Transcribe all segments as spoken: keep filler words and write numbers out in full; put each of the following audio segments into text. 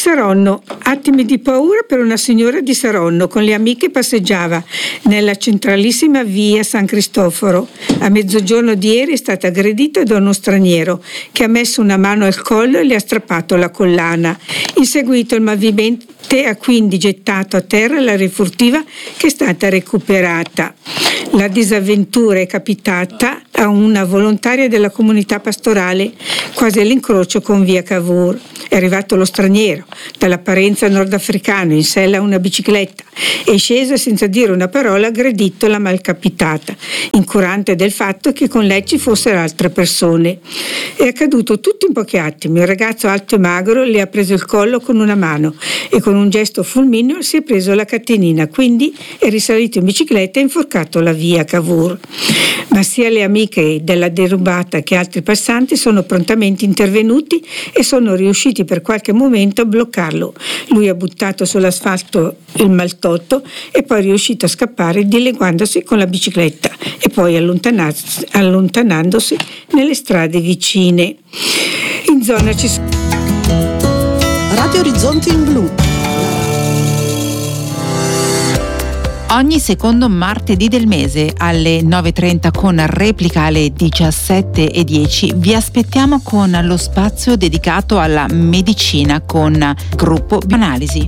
Saronno, attimi di paura per una signora di Saronno. Con le amiche passeggiava nella centralissima via San Cristoforo. A mezzogiorno di ieri è stata aggredita da uno straniero che ha messo una mano al collo e le ha strappato la collana. In seguito il malvivente ha quindi gettato a terra la rifurtiva che è stata recuperata. La disavventura è capitata a una volontaria della comunità pastorale quasi all'incrocio con via Cavour. È arrivato lo straniero, dall'apparenza nordafricano, in sella a una bicicletta, è sceso e senza dire una parola ha aggredito la malcapitata, incurante del fatto che con lei ci fossero altre persone. È accaduto tutto in pochi attimi. Il ragazzo alto e magro le ha preso il collo con una mano e con un gesto fulmineo si è preso la catenina, quindi è risalito in bicicletta e ha inforcato la via Cavour. Ma sia le amiche della derubata che altri passanti sono prontamente intervenuti e sono riusciti per qualche momento a bloccarlo. Lui ha buttato sull'asfalto il maltolto e poi è riuscito a scappare dileguandosi con la bicicletta e poi allontanandosi nelle strade vicine. In zona ci sono Radio Orizzonti in Blu. Ogni secondo martedì del mese alle nove e trenta con replica alle diciassette e dieci vi aspettiamo con lo spazio dedicato alla medicina con Gruppo Bioanalisi.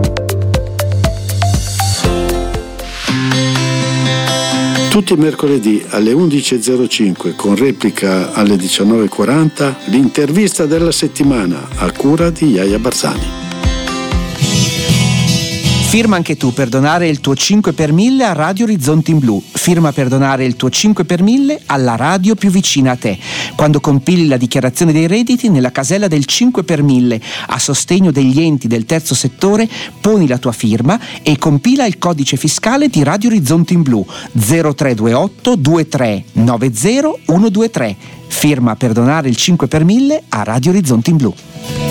Tutti i mercoledì alle undici e zero cinque con replica alle diciannove e quaranta l'intervista della settimana a cura di Yaya Barzani. Firma anche tu per donare il tuo cinque per mille a Radio Orizzonti in Blu. Firma per donare il tuo cinque per mille alla radio più vicina a te. Quando compili la dichiarazione dei redditi, nella casella del cinque per mille a sostegno degli enti del terzo settore, poni la tua firma e compila il codice fiscale di Radio Orizzonti in Blu zero tre due otto due tre nove zero uno due tre. Firma per donare il cinque per mille a Radio Orizzonti in Blu.